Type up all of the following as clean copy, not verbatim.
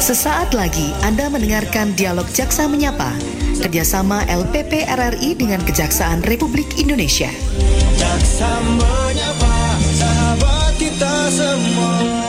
Sesaat lagi Anda mendengarkan Dialog Jaksa Menyapa, kerjasama LPP RRI dengan Kejaksaan Republik Indonesia. Jaksa Menyapa, sahabat kita semua.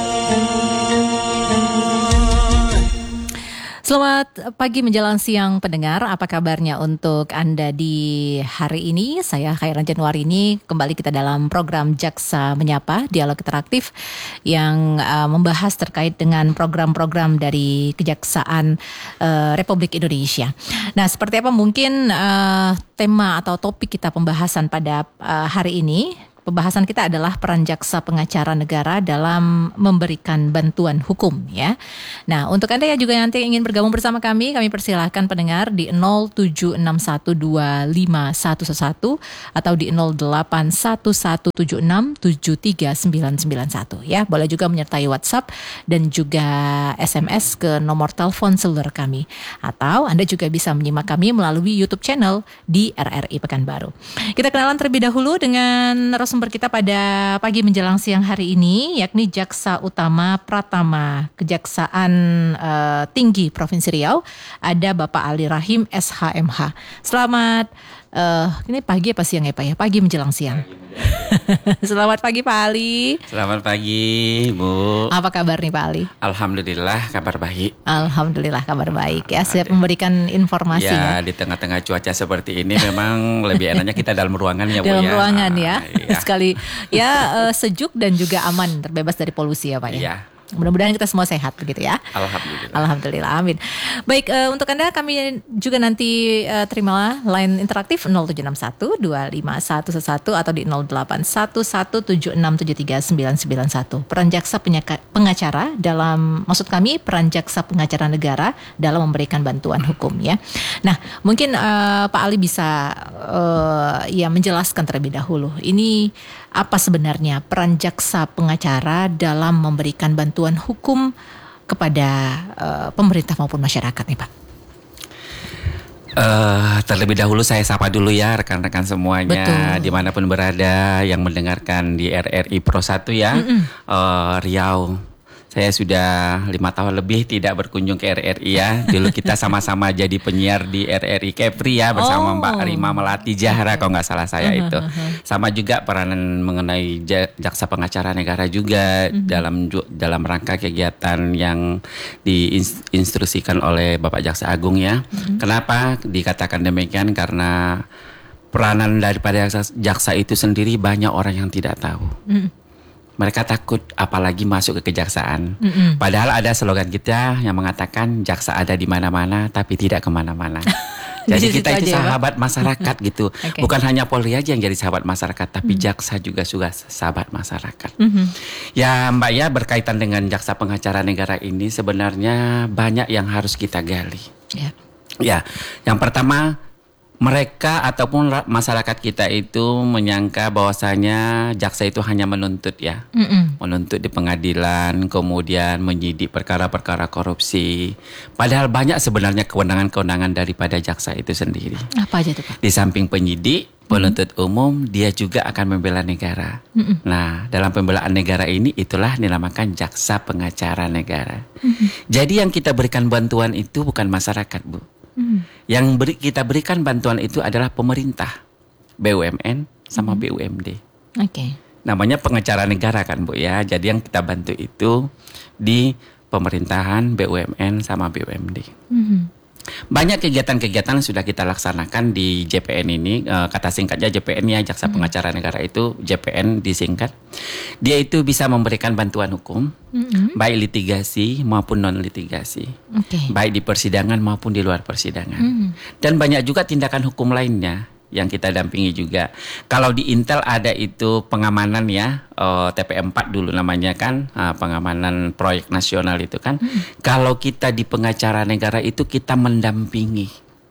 Selamat pagi menjelang siang pendengar, apa kabarnya untuk Anda di hari ini? Saya Khairan Januari ini kembali kita dalam program Jaksa Menyapa, dialog interaktif yang membahas terkait dengan program-program dari Kejaksaan Republik Indonesia. Nah, seperti apa mungkin tema atau topik kita pembahasan pada hari ini? Pembahasan kita adalah peran jaksa pengacara negara dalam memberikan bantuan hukum ya. Nah, untuk Anda yang juga nanti ingin bergabung bersama kami persilahkan pendengar di 0761251111 atau di 0811767391 ya. Boleh juga menyertai WhatsApp dan juga SMS ke nomor telepon seluler kami. Atau Anda juga bisa menyimak kami melalui YouTube channel di RRI Pekanbaru. Kita kenalan terlebih dahulu dengan sumber kita pada pagi menjelang siang hari ini, yakni Jaksa Utama Pratama Kejaksaan Tinggi Provinsi Riau, ada Bapak Ali Rahim SHMH. Selamat ini pagi apa siang ya Pak ya? Pagi menjelang siang. Selamat pagi Pak Ali. Selamat pagi Bu. Apa kabar nih Pak Ali? Alhamdulillah kabar baik. Alhamdulillah kabar baik ya. Siap memberikan informasi ya. Di tengah-tengah cuaca seperti ini memang lebih enaknya kita dalam ruangan ya Bu. Dalam ya. ruangan ya. Ya. Sekali ya sejuk dan juga aman, terbebas dari polusi ya Pak ya. Ya. Mudah-mudahan kita semua sehat begitu ya. Alhamdulillah. Alhamdulillah, amin. Baik, untuk Anda kami juga nanti terimalah line interaktif 0761251111 atau di 0811767391. Peran jaksa pengacara dalam, maksud kami peran jaksa pengacara negara dalam memberikan bantuan hukum ya. Nah, mungkin Pak Ali bisa ya menjelaskan terlebih dahulu. Ini apa sebenarnya peran jaksa pengacara dalam memberikan bantuan hukum kepada pemerintah maupun masyarakat nih Pak? Terlebih dahulu saya sapa dulu ya rekan-rekan semuanya. Betul. Dimanapun berada yang mendengarkan di RRI Pro 1 ya. Riau. Saya sudah 5 tahun lebih tidak berkunjung ke RRI ya. Dulu kita sama-sama jadi penyiar di RRI Kepri ya bersama Mbak Rima Melati Jahra kalau nggak salah saya itu. Sama juga peranan mengenai jaksa pengacara negara juga dalam rangka kegiatan yang diinstruksikan oleh Bapak Jaksa Agung ya. Kenapa dikatakan demikian? Karena peranan daripada jaksa itu sendiri banyak orang yang tidak tahu. Mereka takut apalagi masuk ke kejaksaan. Padahal ada slogan kita yang mengatakan jaksa ada di mana-mana tapi tidak kemana-mana. Jadi kita itu sahabat masyarakat gitu. Okay. Bukan hanya Polri aja yang jadi sahabat masyarakat, tapi jaksa juga sahabat masyarakat. Ya Mbak ya, berkaitan dengan jaksa pengacara negara ini sebenarnya banyak yang harus kita gali. Ya, yang pertama, mereka ataupun masyarakat kita itu menyangka bahwasanya jaksa itu hanya menuntut ya. Menuntut di pengadilan, kemudian menyidik perkara-perkara korupsi. Padahal banyak sebenarnya kewenangan-kewenangan daripada jaksa itu sendiri. Apa aja tuh Pak? Di samping penyidik, penuntut umum, dia juga akan membela negara. Nah, dalam pembelaan negara ini itulah dinamakan jaksa pengacara negara. Jadi yang kita berikan bantuan itu bukan masyarakat, Bu. Yang kita berikan bantuan itu adalah pemerintah, BUMN sama BUMD. Oke. Namanya pengacara negara kan Bu ya. Jadi yang kita bantu itu di pemerintahan, BUMN sama BUMD. Banyak kegiatan-kegiatan sudah kita laksanakan di JPN ini. Kata singkatnya JPN ya, Jaksa Pengacara Negara itu JPN disingkat. Dia itu bisa memberikan bantuan hukum, baik litigasi maupun non litigasi, baik di persidangan maupun di luar persidangan. Dan banyak juga tindakan hukum lainnya yang kita dampingi juga. Kalau di Intel ada itu pengamanan ya, TP4 dulu namanya kan, pengamanan proyek nasional itu kan. Kalau kita di pengacara negara itu kita mendampingi.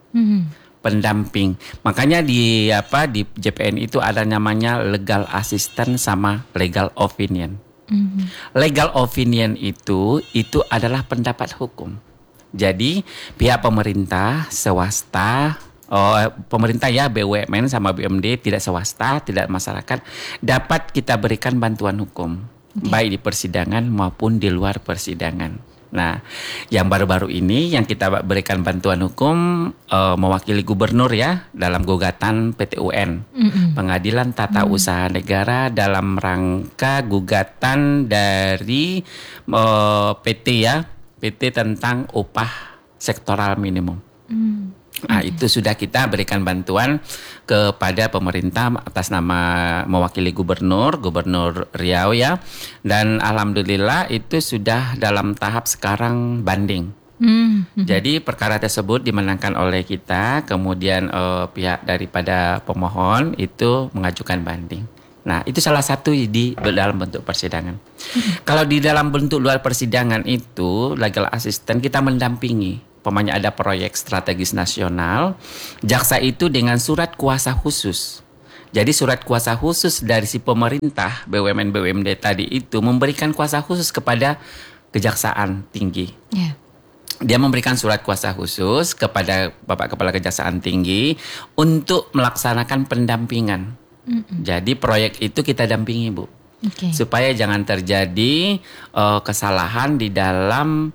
Pendamping. Makanya di JPN itu ada namanya legal assistant sama legal opinion. Legal opinion itu adalah pendapat hukum. Jadi pihak pemerintah, swasta, pemerintah ya, BUMN sama BUMD, tidak swasta, tidak masyarakat, dapat kita berikan bantuan hukum, baik di persidangan maupun di luar persidangan. Nah, yang baru-baru ini yang kita berikan bantuan hukum mewakili gubernur ya dalam gugatan PT UN, Pengadilan Tata Usaha Negara dalam rangka gugatan dari PT ya, PT tentang upah sektoral minimum. Nah, itu sudah kita berikan bantuan kepada pemerintah atas nama mewakili Gubernur Riau ya. Dan alhamdulillah itu sudah dalam tahap sekarang banding. Jadi perkara tersebut dimenangkan oleh kita, kemudian pihak daripada pemohon itu mengajukan banding. Nah, itu salah satu di dalam bentuk persidangan. Kalau di dalam bentuk luar persidangan itu legal assistant kita mendampingi. Umpamanya ada proyek strategis nasional, jaksa itu dengan surat kuasa khusus. Jadi surat kuasa khusus dari si pemerintah BUMN BUMD tadi itu memberikan kuasa khusus kepada Kejaksaan Tinggi. Yeah. Dia memberikan surat kuasa khusus kepada Bapak Kepala Kejaksaan Tinggi untuk melaksanakan pendampingan. Jadi proyek itu kita dampingi, Bu. Okay. Supaya jangan terjadi kesalahan di dalam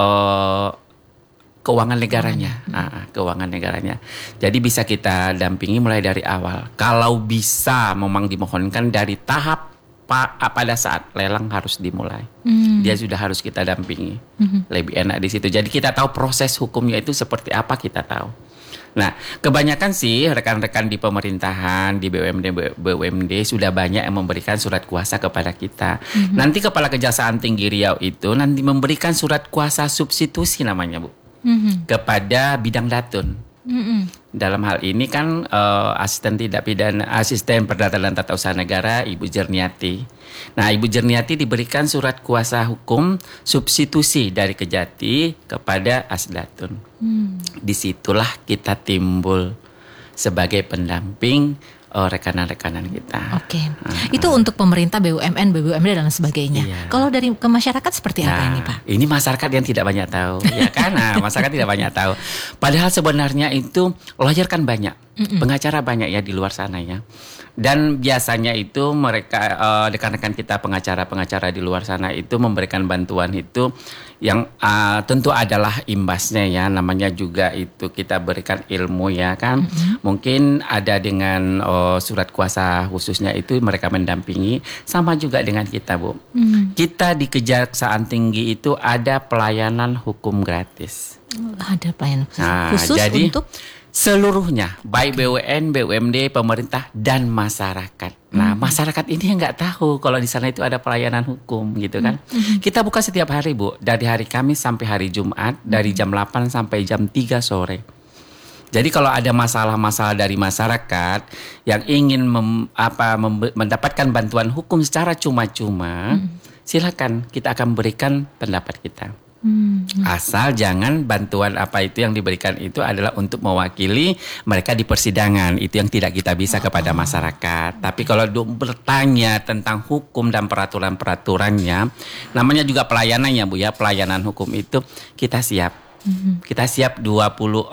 keuangan negaranya. Keuangan negaranya. Jadi bisa kita dampingi mulai dari awal. Kalau bisa memang dimohonkan dari tahap pada saat lelang harus dimulai. Dia sudah harus kita dampingi. Lebih enak di situ. Jadi kita tahu proses hukumnya itu seperti apa, kita tahu. Nah, kebanyakan sih rekan-rekan di pemerintahan, di BUMD sudah banyak yang memberikan surat kuasa kepada kita. Nanti Kepala Kejaksaan Tinggi Riau itu nanti memberikan surat kuasa substitusi namanya, Bu. Kepada bidang datun. Dalam hal ini kan asisten perdata dan tata usaha negara Ibu Jerniati. Nah, Ibu Jerniati diberikan surat kuasa hukum substitusi dari Kejati kepada Asdatun. Disitulah kita timbul sebagai pendamping rekanan-rekanan kita. Oke. Itu untuk pemerintah, BUMN, BUMD dan sebagainya. Iya. Kalau dari ke masyarakat seperti apa ini, Pak? Ini masyarakat yang tidak banyak tahu, ya kan? Nah, masyarakat tidak banyak tahu. Padahal sebenarnya itu lawyer kan banyak, pengacara banyak ya di luar sana ya. Dan biasanya itu mereka rekan-rekan kita pengacara-pengacara di luar sana itu memberikan bantuan itu yang tentu adalah imbasnya ya, namanya juga itu kita berikan ilmu ya kan. Mungkin ada dengan surat kuasa khususnya itu mereka mendampingi, sama juga dengan kita, Bu. Kita di Kejaksaan Tinggi itu ada pelayanan hukum gratis. Ada pelayanan khusus jadi, untuk seluruhnya, baik BUMN, BUMD, pemerintah, dan masyarakat. Nah, masyarakat ini nggak tahu kalau di sana itu ada pelayanan hukum gitu kan. Kita buka setiap hari, Bu, dari hari Kamis sampai hari Jumat, dari jam 8 sampai jam 3 sore. Jadi kalau ada masalah-masalah dari masyarakat yang ingin mendapatkan bantuan hukum secara cuma-cuma, silakan, kita akan berikan pendapat kita. Asal jangan bantuan apa itu yang diberikan itu adalah untuk mewakili mereka di persidangan. Itu yang tidak kita bisa kepada masyarakat. Tapi kalau bertanya tentang hukum dan peraturan-peraturannya, namanya juga pelayanannya, Bu ya, pelayanan hukum itu kita siap. Kita siap 12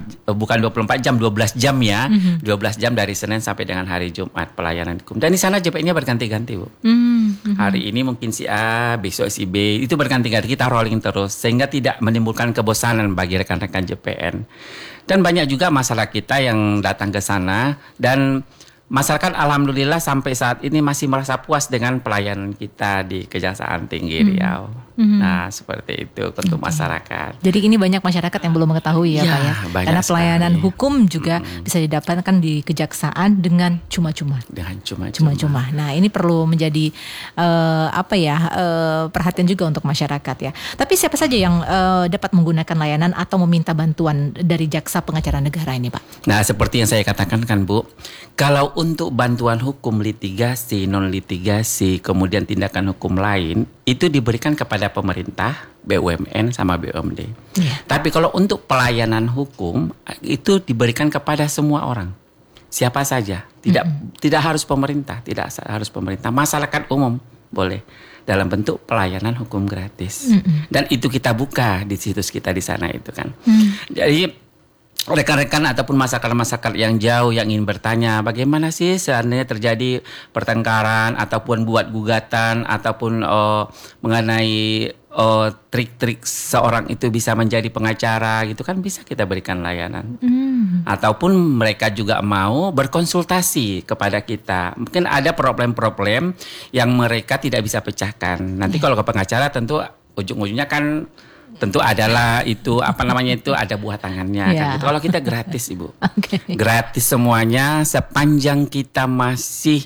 jam ya. 12 jam dari Senin sampai dengan hari Jumat pelayanan hukum. Dan di sana JPN-nya berganti-ganti, Bu. Hari ini mungkin si A, besok si B, itu berganti-ganti, kita rolling terus sehingga tidak menimbulkan kebosanan bagi rekan-rekan JPN. Dan banyak juga masalah kita yang datang ke sana, dan masyarakat alhamdulillah sampai saat ini masih merasa puas dengan pelayanan kita di Kejaksaan Tinggi Riau. Nah, seperti itu untuk masyarakat. Jadi ini banyak masyarakat yang belum mengetahui ya, Pak ya. Karena pelayanan hukum juga bisa didapatkan di kejaksaan dengan cuma-cuma. Dengan cuma-cuma. Nah, ini perlu menjadi perhatian juga untuk masyarakat ya. Tapi siapa saja yang dapat menggunakan layanan atau meminta bantuan dari jaksa pengacara negara ini, Pak? Nah, seperti yang saya katakan kan, Bu, kalau untuk bantuan hukum litigasi, non litigasi, kemudian tindakan hukum lain itu diberikan kepada pemerintah, BUMN sama BUMD. Tapi kalau untuk pelayanan hukum itu diberikan kepada semua orang. Siapa saja, tidak harus pemerintah, masyarakat umum boleh dalam bentuk pelayanan hukum gratis. Dan itu kita buka di situs kita di sana itu kan. Jadi rekan-rekan ataupun masyarakat-masyarakat yang jauh yang ingin bertanya bagaimana sih seandainya terjadi pertengkaran ataupun buat gugatan ataupun mengenai trik-trik seorang itu bisa menjadi pengacara gitu kan bisa kita berikan layanan. Ataupun mereka juga mau berkonsultasi kepada kita. Mungkin ada problem-problem yang mereka tidak bisa pecahkan. Nanti kalau ke pengacara tentu ujung-ujungnya kan tentu adalah itu ada buah tangannya kan. Gitu. Kalau kita gratis Ibu. Gratis semuanya sepanjang kita masih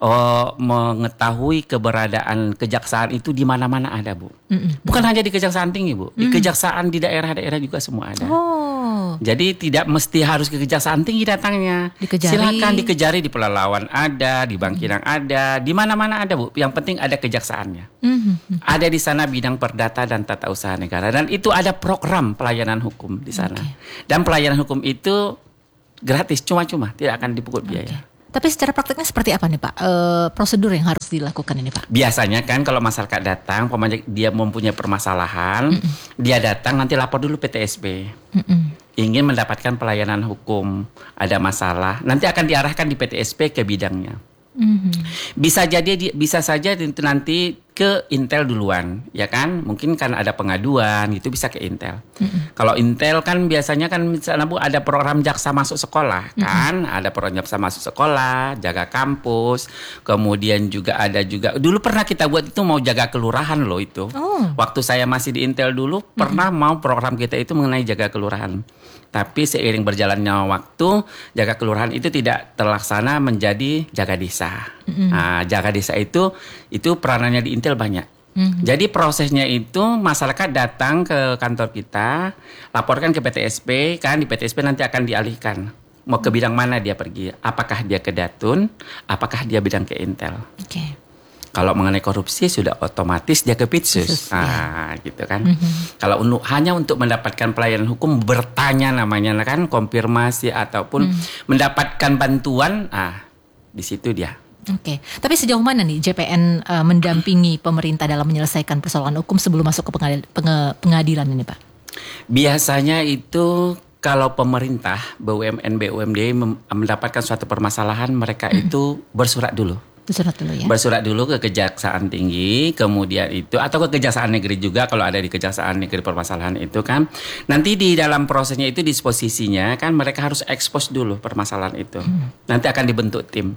mengetahui keberadaan kejaksaan itu di mana-mana ada Bu. Bukan hanya di Kejaksaan Tinggi Bu, di kejaksaan di daerah-daerah juga semua ada. Jadi tidak mesti harus ke Kejaksaan Tinggi datangnya. Silakan dikejari di Pelalawan ada, di Bangkinang ada, di mana-mana ada Bu. Yang penting ada kejaksaannya. Ada di sana bidang perdata dan tata usaha negara dan itu ada program pelayanan hukum di sana. Dan pelayanan hukum itu gratis, cuma-cuma, tidak akan dipungut biaya. Tapi secara prakteknya seperti apa nih Pak? Prosedur yang harus dilakukan ini Pak? Biasanya kan kalau masyarakat datang, dia mempunyai permasalahan, dia datang nanti lapor dulu PTSB. Ingin mendapatkan pelayanan hukum, ada masalah, nanti akan diarahkan di PTSB ke bidangnya. Bisa saja nanti ke Intel duluan, ya kan? Mungkin kan ada pengaduan, itu bisa ke Intel. Kalau Intel kan biasanya kan misalnya Bu ada program jaksa masuk sekolah, kan? Ada program jaksa masuk sekolah, jaga kampus, kemudian juga ada dulu pernah kita buat itu mau jaga kelurahan loh itu. Waktu saya masih di Intel dulu pernah mau program kita itu mengenai jaga kelurahan. Tapi seiring berjalannya waktu, jaga kelurahan itu tidak terlaksana menjadi jaga desa. Nah, jaga desa itu peranannya di Intel banyak. Jadi prosesnya itu masyarakat datang ke kantor kita, laporkan ke PTSP, kan di PTSP nanti akan dialihkan. Mau ke bidang mana dia pergi? Apakah dia ke Datun? Apakah dia bidang ke Intel? Kalau mengenai korupsi sudah otomatis dia ke Pitsus. Gitu kan. Kalau hanya untuk mendapatkan pelayanan hukum bertanya namanya kan konfirmasi ataupun mendapatkan bantuan, di situ dia. Tapi sejauh mana nih JPN mendampingi pemerintah dalam menyelesaikan persoalan hukum sebelum masuk ke pengadilan ini Pak? Biasanya itu kalau pemerintah, BUMN, BUMD mendapatkan suatu permasalahan, mereka itu bersurat dulu. Bersurat dulu ke Kejaksaan Tinggi, kemudian itu atau ke Kejaksaan Negeri juga kalau ada di Kejaksaan Negeri permasalahan itu kan. Nanti di dalam prosesnya itu disposisinya kan mereka harus ekspos dulu permasalahan itu. Nanti akan dibentuk tim.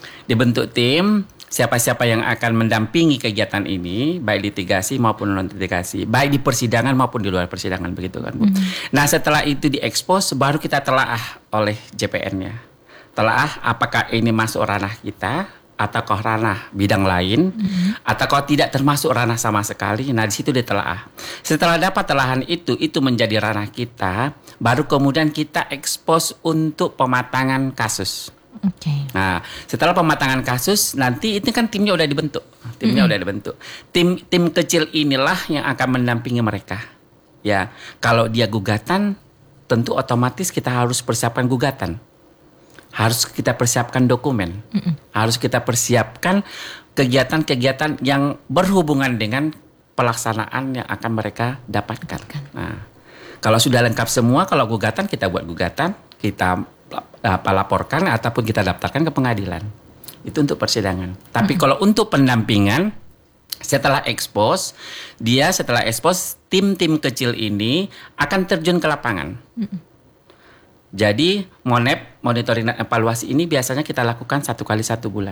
Siapa-siapa yang akan mendampingi kegiatan ini, baik litigasi maupun non litigasi, baik di persidangan maupun di luar persidangan begitu kan Bu. Nah setelah itu diekspos baru kita telaah oleh JPN-nya. Telaah apakah ini masuk ranah kita ataukah ranah bidang lain, ataukah tidak termasuk ranah sama sekali. Nah di situ ditelaah. Setelah dapat telahan itu menjadi ranah kita, baru kemudian kita ekspos untuk pematangan kasus. Nah setelah pematangan kasus, nanti itu kan timnya udah dibentuk. Tim kecil inilah yang akan mendampingi mereka. Ya, kalau dia gugatan, tentu otomatis kita harus persiapkan gugatan. Harus kita persiapkan dokumen, harus kita persiapkan kegiatan-kegiatan yang berhubungan dengan pelaksanaan yang akan mereka dapatkan. Nah, kalau sudah lengkap semua, kalau gugatan kita buat gugatan, kita laporkan ataupun kita daftarkan ke pengadilan. Itu untuk persidangan. Tapi kalau untuk pendampingan, setelah ekspos, tim-tim kecil ini akan terjun ke lapangan. Jadi monitoring dan evaluasi ini biasanya kita lakukan 1 kali 1 bulan.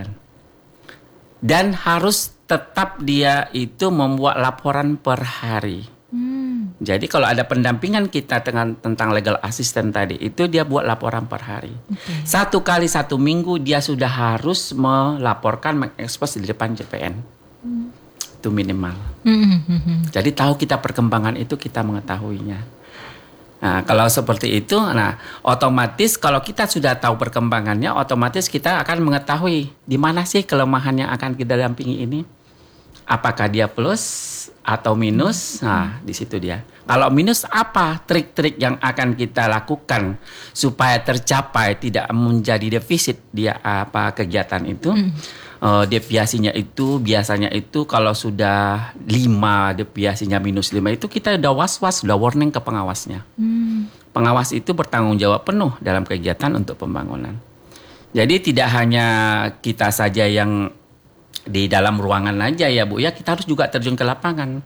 Dan harus tetap dia itu membuat laporan per hari. Jadi kalau ada pendampingan kita tentang legal assistant tadi, itu dia buat laporan per hari. 1 kali 1 minggu dia sudah harus melaporkan, mengekspos di depan JPN. Itu minimal. Jadi tahu kita perkembangan itu kita mengetahuinya. Nah, kalau seperti itu, otomatis kalau kita sudah tahu perkembangannya, otomatis kita akan mengetahui di mana sih kelemahan yang akan kita dampingi ini. Apakah dia plus atau minus? Nah, di situ dia. Kalau minus, apa trik-trik yang akan kita lakukan supaya tercapai tidak menjadi defisit dia kegiatan itu? Deviasinya itu biasanya itu kalau sudah 5 deviasinya minus 5 itu kita udah was-was, udah warning ke pengawasnya. Pengawas itu bertanggung jawab penuh dalam kegiatan untuk pembangunan. Jadi tidak hanya kita saja yang di dalam ruangan aja ya Bu ya, kita harus juga terjun ke lapangan.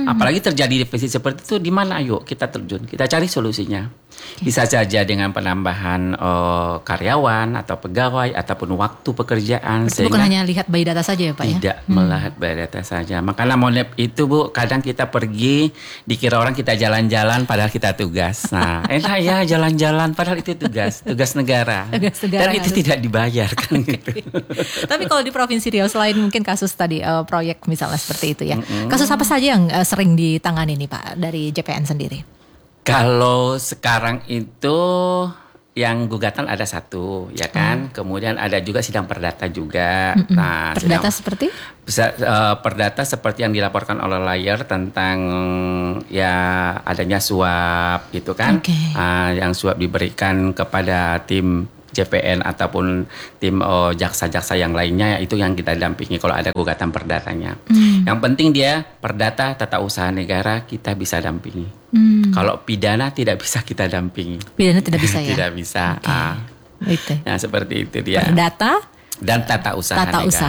Apalagi terjadi defisit seperti itu, di mana ayo kita terjun, kita cari solusinya. Bisa saja dengan penambahan karyawan atau pegawai ataupun waktu pekerjaan. Berarti bukan hanya lihat by data saja ya Pak ya? Tidak melihat by data saja. Makanya Monep itu Bu, kadang kita pergi dikira orang kita jalan-jalan padahal kita tugas. Nah, enak ya jalan-jalan padahal itu tugas negara. Tugas negara Dan itu tidak dibayar kan gitu. Tapi kalau di Provinsi Riau selain mungkin kasus tadi proyek misalnya seperti itu ya. Kasus apa saja yang sering ditangani nih Pak dari JPN sendiri? Kalau sekarang itu yang gugatan ada 1 ya kan. Kemudian ada juga sidang perdata juga. Nah, perdata seperti? Perdata seperti yang dilaporkan oleh lawyer tentang ya adanya suap gitu kan. Yang suap diberikan kepada tim JPN ataupun tim jaksa-jaksa yang lainnya, itu yang kita dampingi kalau ada gugatan perdatanya. Yang penting dia perdata tata usaha negara kita bisa dampingi. Kalau pidana tidak bisa kita dampingi. Pidana tidak bisa ya? Tidak bisa. Itu. Nah seperti itu dia. Perdata dan tata usaha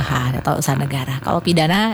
negara. Kalau pidana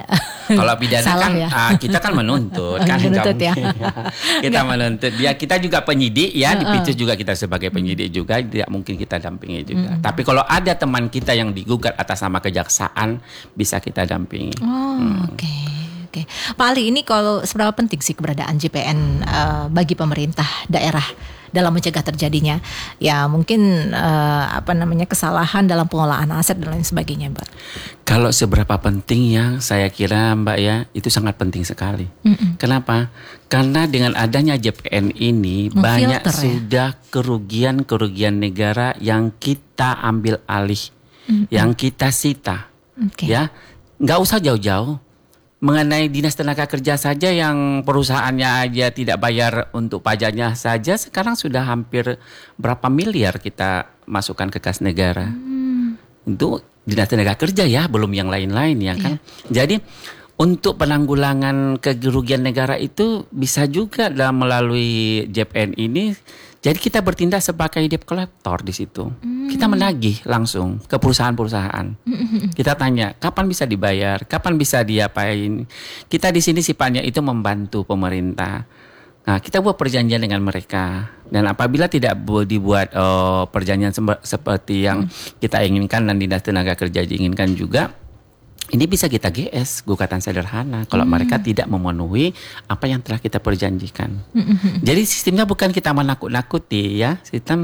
kan ya? Kita kan menuntut kan menuntut ya. Kita menuntut dia, kita juga penyidik ya, di Picus juga kita sebagai penyidik juga tidak mungkin kita dampingi juga. Tapi kalau ada teman kita yang digugat atas nama kejaksaan bisa kita dampingi. Oke. Pak Ali, ini kalau seberapa penting sih keberadaan JPN bagi pemerintah daerah dalam mencegah terjadinya ya mungkin kesalahan dalam pengelolaan aset dan lain sebagainya, Mbak? Kalau seberapa penting ya, saya kira Mbak ya itu sangat penting sekali. Kenapa? Karena dengan adanya JPN ini banyak sudah kerugian negara yang kita ambil alih, yang kita sita, ya nggak usah jauh-jauh. Mengenai Dinas Tenaga Kerja saja yang perusahaannya aja tidak bayar untuk pajaknya saja sekarang sudah hampir berapa miliar kita masukkan ke kas negara. Untuk Dinas Tenaga Kerja ya, belum yang lain-lain ya kan. Jadi untuk penanggulangan kerugian negara itu bisa juga melalui JPN ini. Jadi kita bertindak sebagai debt collector di situ. Kita menagih langsung ke perusahaan-perusahaan. Kita tanya, kapan bisa dibayar? Kapan bisa diapain? Kita di sini sifatnya itu membantu pemerintah. Nah, kita buat perjanjian dengan mereka. Dan apabila tidak dibuat perjanjian seperti yang kita inginkan dan Dinas Tenaga Kerja diinginkan juga, ini bisa kita GS, gugatan sederhana kalau mereka tidak memenuhi apa yang telah kita perjanjikan. Jadi sistemnya bukan kita menakut-nakuti ya,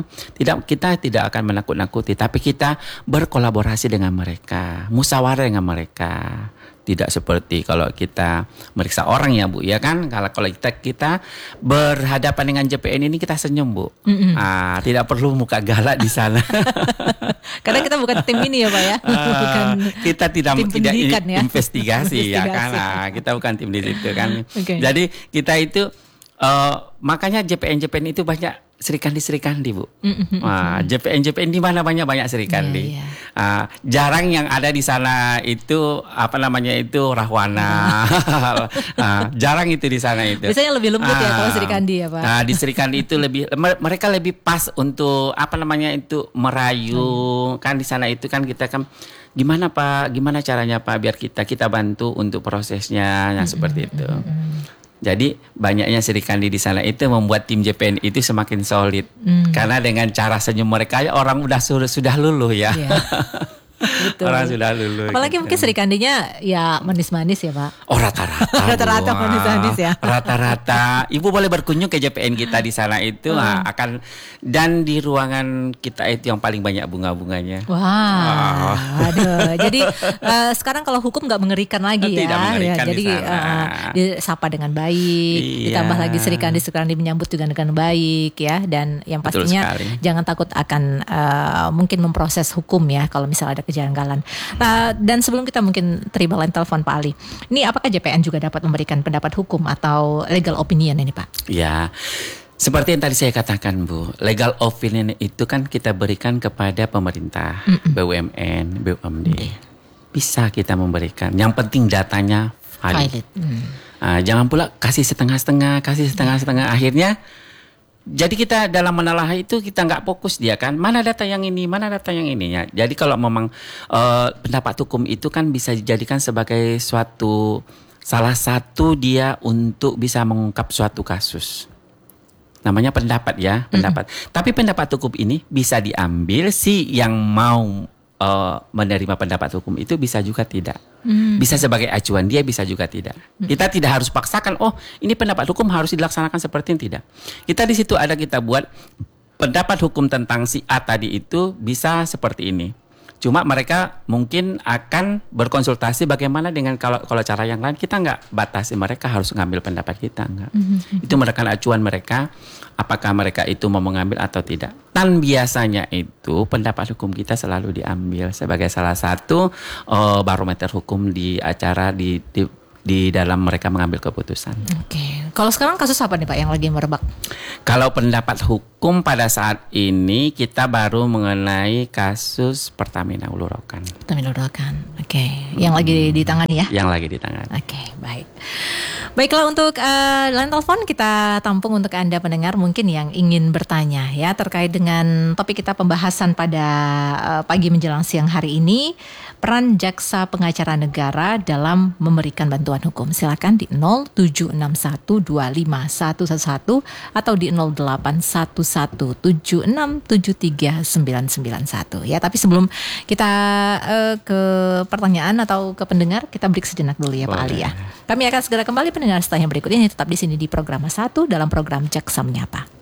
kita tidak akan menakut-nakuti, tapi kita berkolaborasi dengan mereka, musyawarah dengan mereka. Tidak seperti kalau kita meriksa orang ya Bu ya kan. Kalau kita berhadapan dengan JPN ini kita senyum Bu. Tidak perlu muka galak di sana. Karena kita bukan tim ini ya Pak ya. Bukan kita tidak ya? investigasi ya kan. Kita bukan tim di situ kan. Jadi kita itu makanya JPN itu banyak serikandi Bu. JPN di mana banyak serikandi. Jarang yang ada di sana itu rahwana. Jarang itu di sana itu. Biasanya lebih lembut ya kalau serikandi ya Pak. Di serikandi itu mereka lebih pas untuk merayu. Kan di sana itu kan kita kan gimana Pak, gimana caranya Pak biar kita bantu untuk prosesnya yang seperti itu. Jadi banyaknya serikandi di sana itu membuat tim JPN itu semakin solid. Karena dengan cara senyum mereka orang sudah luluh ya. Betul. Orang sudah luluh. Apalagi mungkin serikandanya ya manis-manis ya Pak. Rata-rata manis-manis ya. Rata-rata. Ibu boleh berkunjung ke JPN kita di sana itu akan, dan di ruangan kita itu yang paling banyak bunga-bunganya. Wah. Aduh. Jadi sekarang kalau hukum nggak mengerikan lagi ya. Tidak mengerikan jadi disapa dengan baik, ditambah lagi serikandi menyambut juga dengan baik ya, dan yang pastinya jangan takut akan mungkin memproses hukum ya kalau misalnya ada kejanggalan. Dan sebelum kita mungkin terima line telepon Pak Ali, ini apakah JPN juga dapat memberikan pendapat hukum atau legal opinion ini Pak? Ya, seperti yang tadi saya katakan Bu, legal opinion itu kan kita berikan kepada pemerintah, BUMN, BUMD. Bisa kita memberikan. Yang penting datanya valid. Jangan pula kasih setengah-setengah. Akhirnya jadi kita dalam menelaah itu kita nggak fokus dia kan, mana data yang ini ya. Jadi kalau memang pendapat hukum itu kan bisa dijadikan sebagai suatu Salah satu dia untuk bisa mengungkap suatu kasus. Namanya pendapat ya, pendapat. Tapi pendapat hukum ini bisa diambil si yang mau menerima pendapat hukum itu bisa juga tidak. Bisa sebagai acuan, dia bisa juga tidak. Kita tidak harus paksakan, oh ini pendapat hukum harus dilaksanakan seperti ini, tidak. Kita di situ ada kita buat pendapat hukum tentang si A tadi itu bisa seperti ini. Cuma mereka mungkin akan berkonsultasi bagaimana dengan kalau cara yang lain, kita nggak batasi mereka harus mengambil pendapat kita, enggak. Itu merupakan acuan mereka, apakah mereka itu mau mengambil atau tidak. Dan biasanya itu pendapat hukum kita selalu diambil sebagai salah satu barometer hukum di acara di dalam mereka mengambil keputusan. Oke. Kalau sekarang kasus apa nih Pak yang lagi merebak? Kalau pendapat hukum pada saat ini kita baru mengenai kasus Pertamina Hulu Rokan. Pertamina Hulu Rokan. Oke. Yang lagi ditangani ya? Yang lagi ditangani. Oke, baik. Baiklah, untuk line telepon kita tampung untuk Anda pendengar mungkin yang ingin bertanya ya terkait dengan topik kita pembahasan pada pagi menjelang siang hari ini, peran jaksa pengacara negara dalam memberikan bantuan hukum. Silakan di 076125111 atau di 081176739991 ya. Tapi sebelum kita ke pertanyaan atau ke pendengar, kita break sejenak dulu ya Pak Ali ya. Kami akan segera kembali pendengar setelah yang berikut ini, tetap di sini di program 1 dalam program Jaksa Menyapa.